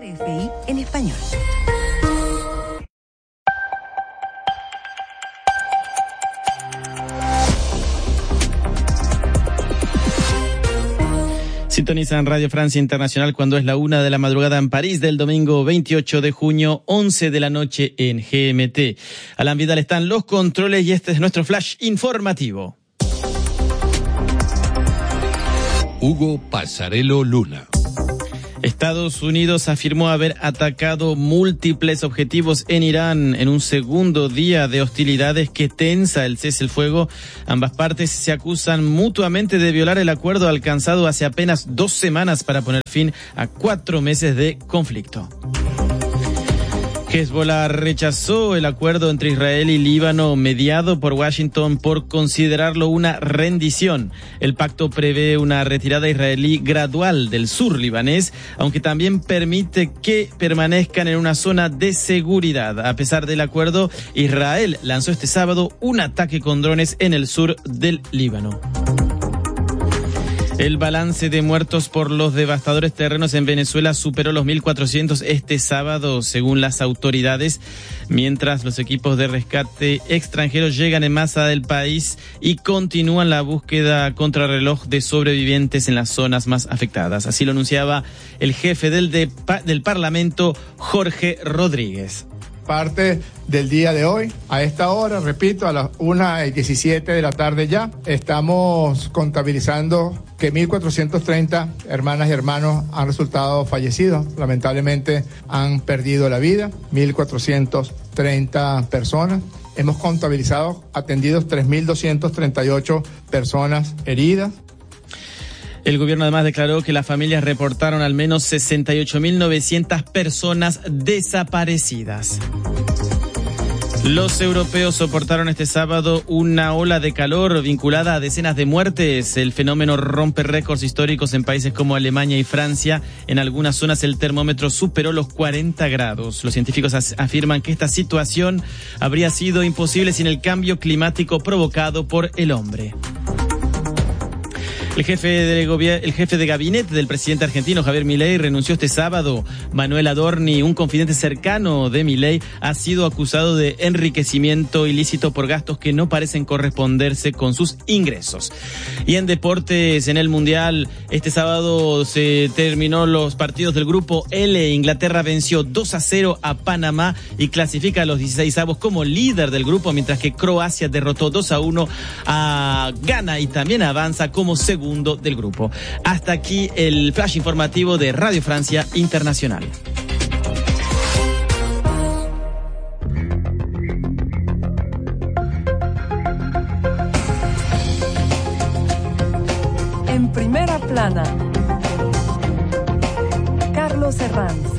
RFI en español. Sintonizan Radio Francia Internacional cuando es la 1 de la madrugada en París del domingo 28 de junio, 11 de la noche en GMT. Alan Vidal está en los controles y este es nuestro flash informativo. Hugo Passarello Luna. Estados Unidos afirmó haber atacado múltiples objetivos en Irán en un segundo día de hostilidades que tensa el cese el fuego. Ambas partes se acusan mutuamente de violar el acuerdo alcanzado hace apenas 2 semanas para poner fin a 4 meses de conflicto. Hezbollah rechazó el acuerdo entre Israel y Líbano mediado por Washington por considerarlo una rendición. El pacto prevé una retirada israelí gradual del sur libanés, aunque también permite que permanezcan en una zona de seguridad. A pesar del acuerdo, Israel lanzó este sábado un ataque con drones en el sur del Líbano. El balance de muertos por los devastadores terrenos en Venezuela superó los 1.400 este sábado, según las autoridades, mientras los equipos de rescate extranjeros llegan en masa del país y continúan la búsqueda contrarreloj de sobrevivientes en las zonas más afectadas. Así lo anunciaba el jefe del Parlamento, Jorge Rodríguez. Parte del día de hoy, a esta hora, repito, a las 1:17 de la tarde ya, estamos contabilizando que 1.430 hermanas y hermanos han resultado fallecidos. Lamentablemente han perdido la vida, 1.430 personas. Hemos contabilizado, atendidos 3.238 personas heridas. El gobierno además declaró que las familias reportaron al menos 68.900 personas desaparecidas. Los europeos soportaron este sábado una ola de calor vinculada a decenas de muertes. El fenómeno rompe récords históricos en países como Alemania y Francia. En algunas zonas el termómetro superó los 40 grados. Los científicos afirman que esta situación habría sido imposible sin el cambio climático provocado por el hombre. El jefe de gabinete del presidente argentino, Javier Milei, renunció este sábado. Manuel Adorni, un confidente cercano de Milei, ha sido acusado de enriquecimiento ilícito por gastos que no parecen corresponderse con sus ingresos. Y en deportes, en el Mundial, este sábado se terminó los partidos del grupo L. Inglaterra venció 2-0 a Panamá y clasifica a los 16avos como líder del grupo, mientras que Croacia derrotó 2-1 a Ghana y también avanza como segundo del grupo. Hasta aquí el flash informativo de Radio Francia Internacional. En primera plana, Carlos Herranz.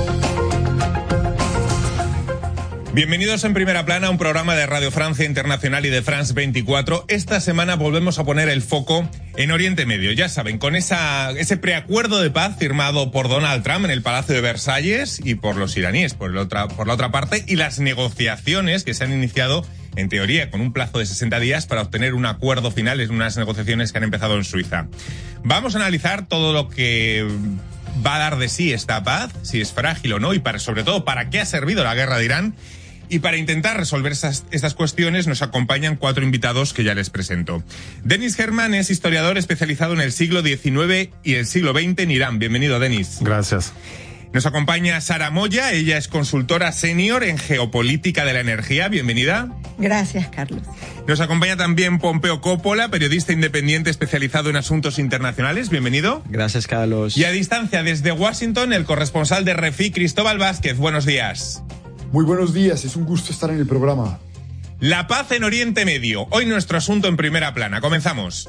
Bienvenidos en Primera Plana, un programa de Radio Francia Internacional y de France 24. Esta semana volvemos a poner el foco en Oriente Medio. Ya saben, con ese preacuerdo de paz firmado por Donald Trump en el Palacio de Versalles y por los iraníes por la otra parte, y las negociaciones que se han iniciado, en teoría, con un plazo de 60 días para obtener un acuerdo final en unas negociaciones que han empezado en Suiza. Vamos a analizar todo lo que va a dar de sí esta paz, si es frágil o no, y sobre todo, para qué ha servido la guerra de Irán. Y para intentar resolver estas cuestiones nos acompañan 4 invitados que ya les presento. Denis Herman es historiador especializado en el siglo XIX y el siglo XX en Irán. Bienvenido, Denis. Gracias. Nos acompaña Sara Moya, ella es consultora senior en geopolítica de la energía. Bienvenida. Gracias, Carlos. Nos acompaña también Pompeo Coppola, periodista independiente especializado en asuntos internacionales. Bienvenido. Gracias, Carlos. Y a distancia desde Washington, el corresponsal de RFI, Cristóbal Vázquez. Buenos días. Muy buenos días, es un gusto estar en el programa. La paz en Oriente Medio. Hoy nuestro asunto en Primera Plana. Comenzamos.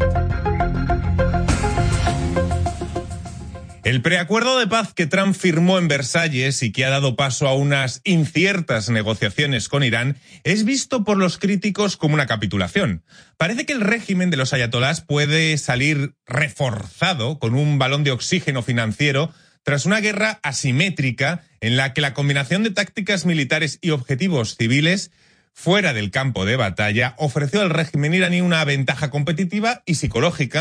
El preacuerdo de paz que Trump firmó en Versalles y que ha dado paso a unas inciertas negociaciones con Irán es visto por los críticos como una capitulación. Parece que el régimen de los ayatolás puede salir reforzado con un balón de oxígeno financiero tras una guerra asimétrica en la que la combinación de tácticas militares y objetivos civiles fuera del campo de batalla ofreció al régimen iraní una ventaja competitiva y psicológica,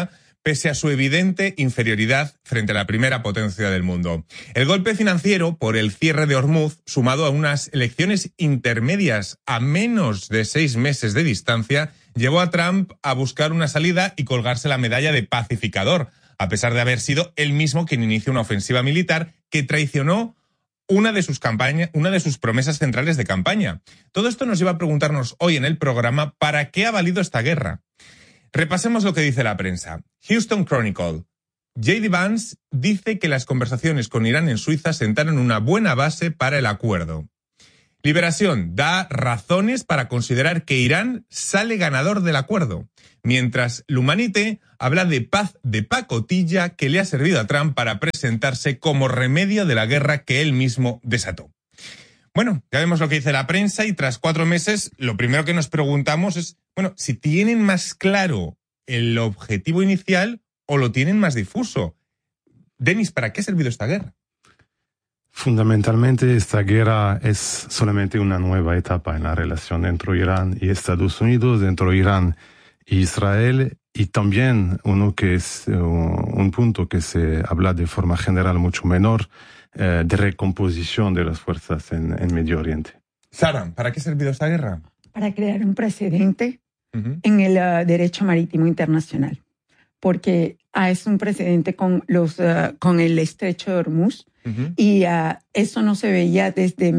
pese a su evidente inferioridad frente a la primera potencia del mundo. El golpe financiero por el cierre de Hormuz, sumado a unas elecciones intermedias a menos de 6 meses de distancia, llevó a Trump a buscar una salida y colgarse la medalla de pacificador, a pesar de haber sido él mismo quien inició una ofensiva militar que traicionó una de sus promesas centrales de campaña. Todo esto nos lleva a preguntarnos hoy en el programa ¿para qué ha valido esta guerra? Repasemos lo que dice la prensa. Houston Chronicle. J.D. Vance dice que las conversaciones con Irán en Suiza sentaron una buena base para el acuerdo. Liberación da razones para considerar que Irán sale ganador del acuerdo, mientras l'Humanité habla de paz de pacotilla que le ha servido a Trump para presentarse como remedio de la guerra que él mismo desató. Bueno, ya vemos lo que dice la prensa y tras 4 meses lo primero que nos preguntamos es, bueno, si tienen más claro el objetivo inicial o lo tienen más difuso. Denis, ¿para qué ha servido esta guerra? Fundamentalmente esta guerra es solamente una nueva etapa en la relación entre Irán y Estados Unidos, entre Irán e Israel, y también que es un punto que se habla de forma general mucho menor, de recomposición de las fuerzas en Medio Oriente. Sara, ¿para qué ha servido esta guerra? Para crear un precedente en el derecho marítimo internacional, porque es un precedente con el estrecho de Hormuz. Y eso no se veía desde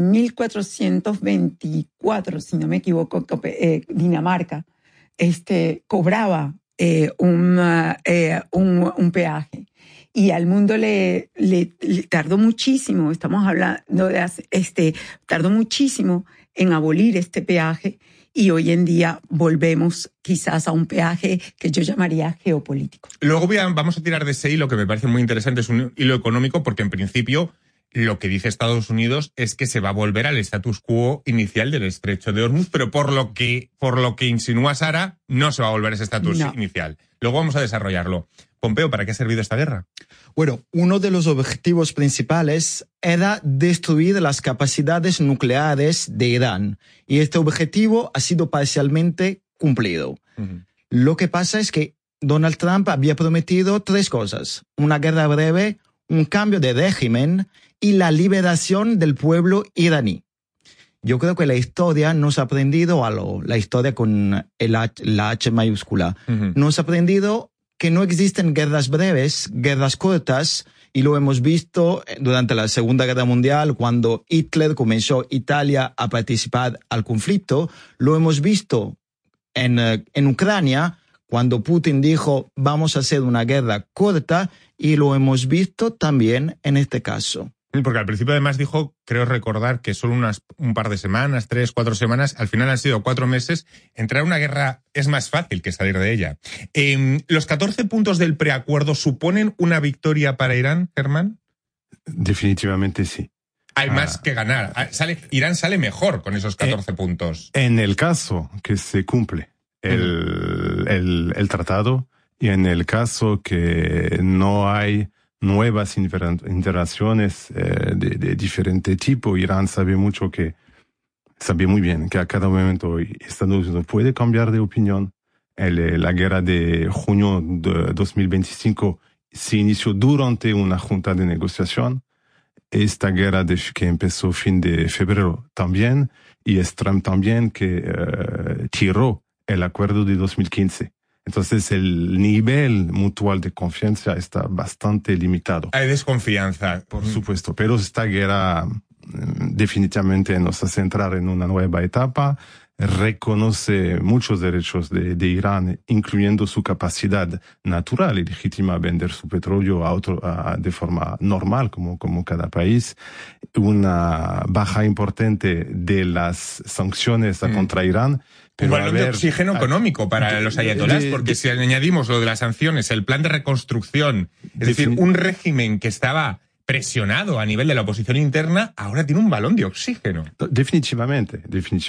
1424, si no me equivoco, Dinamarca cobraba un peaje. Y al mundo le tardó muchísimo, estamos hablando de tardó muchísimo en abolir este peaje. Y hoy en día volvemos quizás a un peaje que yo llamaría geopolítico. Luego vamos a tirar de ese hilo que me parece muy interesante, es un hilo económico, porque en principio lo que dice Estados Unidos es que se va a volver al status quo inicial del estrecho de Hormuz, pero por lo que insinúa Sara, no se va a volver a ese estatus inicial. Luego vamos a desarrollarlo. Pompeo, ¿para qué ha servido esta guerra? Bueno, uno de los objetivos principales era destruir las capacidades nucleares de Irán. Y este objetivo ha sido parcialmente cumplido. Lo que pasa es que Donald Trump había prometido 3 cosas. Una guerra breve, un cambio de régimen y la liberación del pueblo iraní. Yo creo que la historia nos ha aprendido algo. La historia con la H mayúscula. Nos ha aprendido que no existen guerras breves, guerras cortas, y lo hemos visto durante la Segunda Guerra Mundial, cuando Hitler comenzó Italia a participar al conflicto. Lo hemos visto en Ucrania, cuando Putin dijo vamos a hacer una guerra corta, y lo hemos visto también en este caso. Porque al principio además dijo, creo recordar, que solo un par de semanas, 3, 4 semanas, al final han sido 4 meses. Entrar a una guerra es más fácil que salir de ella. ¿Los 14 puntos del preacuerdo suponen una victoria para Irán, Germán? Definitivamente sí. Hay más que ganar. Irán sale mejor con esos 14 puntos. En el caso que se cumple el tratado, y en el caso que no hay nuevas interacciones de diferente tipo, Irán sabe muy bien que a cada momento Estados Unidos puede cambiar de opinión. La guerra de junio de 2025 se inició durante una junta de negociación. Esta guerra que empezó fin de febrero también, y es Trump también que tiró el acuerdo de 2015. Entonces el nivel mutual de confianza está bastante limitado. Hay desconfianza. Por supuesto, pero esta guerra definitivamente nos hace entrar en una nueva etapa, reconoce muchos derechos de Irán, incluyendo su capacidad natural y legítima a vender su petróleo de forma normal, como cada país, una baja importante de las sanciones contra Irán. Un balón de oxígeno económico para los ayatolás, porque si añadimos lo de las sanciones, el plan de reconstrucción, es decir, un régimen que estaba presionado a nivel de la oposición interna, ahora tiene un balón de oxígeno. Definitivamente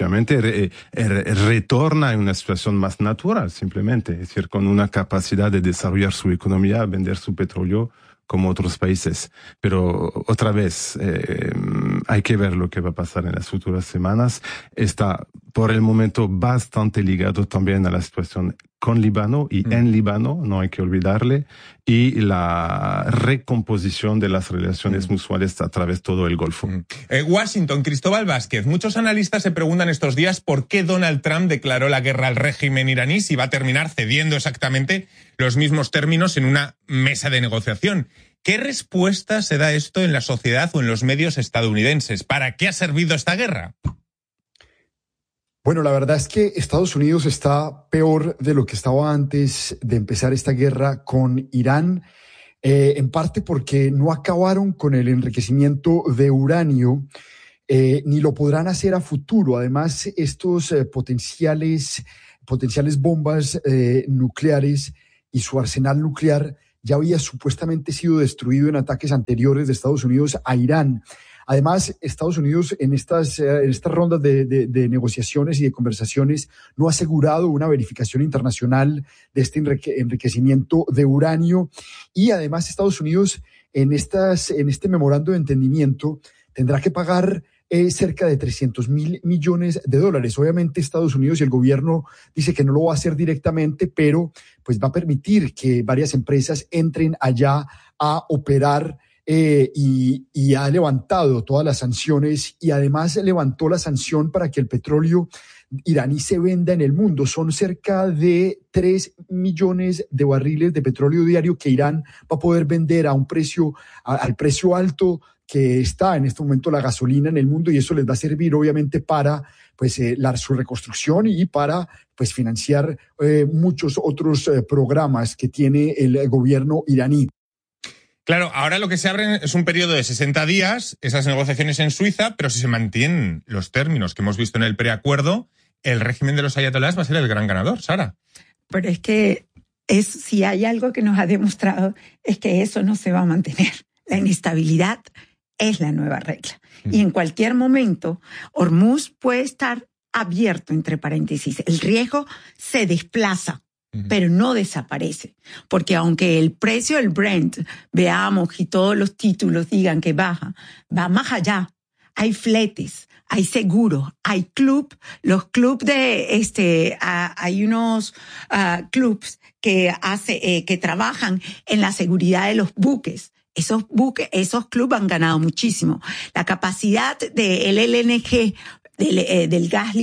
retorna en una situación más natural, simplemente, es decir, con una capacidad de desarrollar su economía, vender su petróleo como otros países. Pero otra vez, hay que ver lo que va a pasar en las futuras semanas. Está por el momento bastante ligado también a la situación con Líbano y en Líbano, no hay que olvidarle, y la recomposición de las relaciones mutuales a través de todo el Golfo. Washington, Cristóbal Vázquez. Muchos analistas se preguntan estos días por qué Donald Trump declaró la guerra al régimen iraní si va a terminar cediendo exactamente los mismos términos en una mesa de negociación. ¿Qué respuesta se da esto en la sociedad o en los medios estadounidenses? ¿Para qué ha servido esta guerra? Bueno, la verdad es que Estados Unidos está peor de lo que estaba antes de empezar esta guerra con Irán, en parte porque no acabaron con el enriquecimiento de uranio, ni lo podrán hacer a futuro. Además, estos potenciales bombas nucleares y su arsenal nuclear ya había supuestamente sido destruido en ataques anteriores de Estados Unidos a Irán. Además, Estados Unidos en estas rondas de negociaciones y de conversaciones no ha asegurado una verificación internacional de este enriquecimiento de uranio. Y además, Estados Unidos en este memorando de entendimiento tendrá que pagar cerca de $300 millones. Obviamente, Estados Unidos y el gobierno dice que no lo va a hacer directamente, pero pues va a permitir que varias empresas entren allá a operar. Y ha levantado todas las sanciones y además levantó la sanción para que el petróleo iraní se venda en el mundo. Son cerca de 3 millones de barriles de petróleo diario que Irán va a poder vender a un precio, al precio alto que está en este momento la gasolina en el mundo, y eso les va a servir obviamente para su reconstrucción y para financiar muchos otros programas que tiene el gobierno iraní. Claro, ahora lo que se abre es un periodo de 60 días, esas negociaciones en Suiza, pero si se mantienen los términos que hemos visto en el preacuerdo, el régimen de los ayatolás va a ser el gran ganador, Sara. Pero es que si hay algo que nos ha demostrado es que eso no se va a mantener. La inestabilidad es la nueva regla. Y en cualquier momento, Hormuz puede estar abierto, entre paréntesis. El riesgo se desplaza, pero no desaparece. Porque aunque el precio del Brent, veamos, y todos los títulos digan que baja, va más allá. Hay fletes, hay seguros, hay los clubs hay unos clubs que trabajan en la seguridad de los buques. Esos clubs han ganado muchísimo. La capacidad del LNG, del gas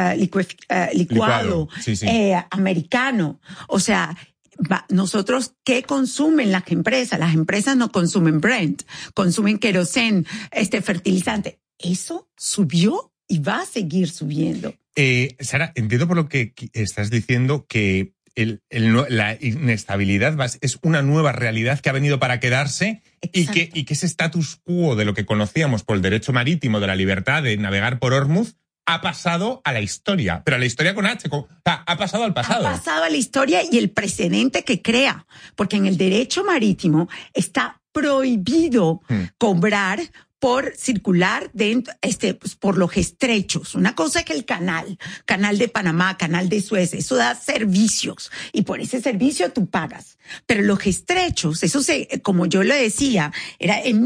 licuado. Sí. Americano. O sea, nosotros, ¿qué consumen las empresas? Las empresas no consumen Brent, consumen queroseno, fertilizante. Eso subió y va a seguir subiendo. Sara, entiendo por lo que estás diciendo que la inestabilidad es una nueva realidad que ha venido para quedarse. Exacto. y que ese status quo de lo que conocíamos por el derecho marítimo, de la libertad de navegar por Hormuz, ha pasado a la historia, pero a la historia con H, ha pasado al pasado. Ha pasado a la historia y el precedente que crea, porque en el derecho marítimo está prohibido cobrar por circular por los estrechos. Una cosa es que el canal de Panamá, canal de Suez, eso da servicios y por ese servicio tú pagas. Pero los estrechos, como yo lo decía, era en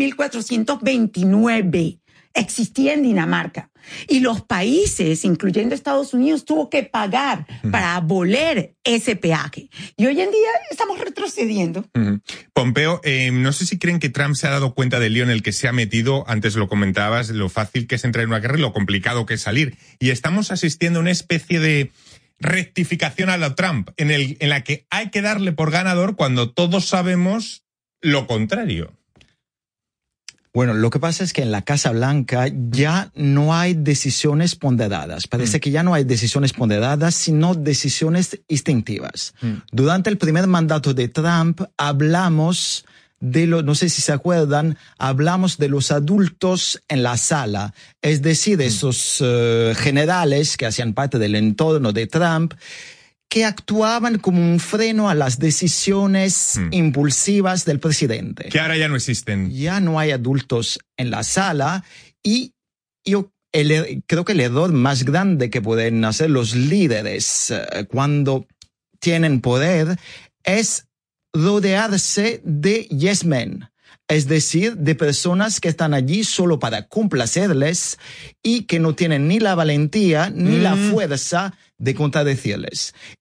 1429. Existía en Dinamarca. Y los países, incluyendo Estados Unidos, tuvo que pagar para abolir ese peaje. Y hoy en día estamos retrocediendo. Pompeo, no sé si creen que Trump se ha dado cuenta del lío en el que se ha metido. Antes lo comentabas, lo fácil que es entrar en una guerra y lo complicado que es salir. Y estamos asistiendo a una especie de rectificación a la Trump, en la que hay que darle por ganador cuando todos sabemos lo contrario. Bueno, lo que pasa es que en la Casa Blanca ya no hay decisiones ponderadas. Parece que ya no hay decisiones ponderadas, sino decisiones instintivas. Durante el primer mandato de Trump hablamos no sé si se acuerdan, hablamos de los adultos en la sala, es decir, esos generales que hacían parte del entorno de Trump, que actuaban como un freno a las decisiones impulsivas del presidente. Que ahora ya no existen. Ya no hay adultos en la sala y yo creo que el error más grande que pueden hacer los líderes cuando tienen poder es rodearse de yes men. Es decir, de personas que están allí solo para complacerles y que no tienen ni la valentía ni la fuerza de contradecirles.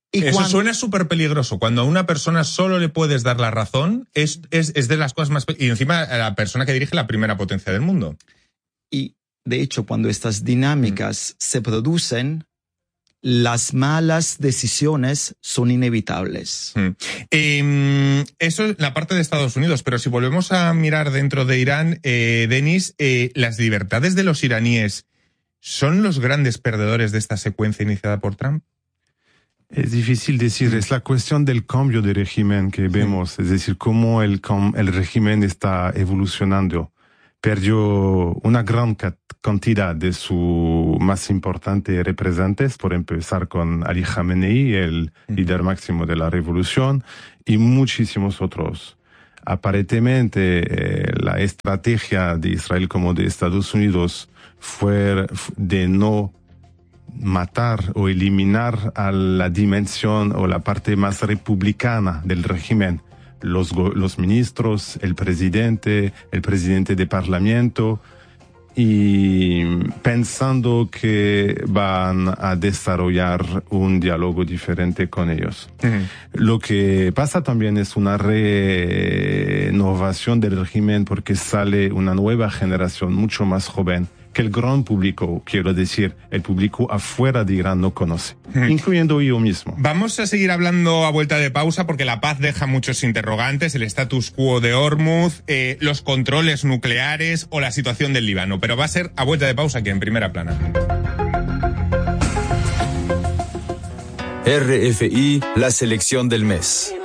Eso suena súper peligroso. Cuando a una persona solo le puedes dar la razón, es de las cosas más... Y encima a la persona que dirige la primera potencia del mundo. Y, de hecho, cuando estas dinámicas se producen, las malas decisiones son inevitables. Eso es la parte de Estados Unidos, pero si volvemos a mirar dentro de Irán, Denis, las libertades de los iraníes ¿son los grandes perdedores de esta secuencia iniciada por Trump? Es difícil decir, es la cuestión del cambio de régimen que vemos, es decir, cómo el régimen está evolucionando. Perdió una gran cantidad de sus más importantes representantes, por empezar con Ali Khamenei, el líder máximo de la revolución, y muchísimos otros. Aparentemente, la estrategia de Israel como de Estados Unidos fue de no matar o eliminar a la dimensión o la parte más republicana del régimen, los ministros, el presidente de parlamento, y pensando que van a desarrollar un diálogo diferente con ellos. Lo que pasa también es una renovación del régimen porque sale una nueva generación mucho más joven que el gran público, quiero decir, el público afuera de Irán no conoce, incluyendo yo mismo. Vamos a seguir hablando a vuelta de pausa porque la paz deja muchos interrogantes, el status quo de Hormuz, los controles nucleares o la situación del Líbano, pero va a ser a vuelta de pausa aquí en Primera Plana. RFI, la selección del mes.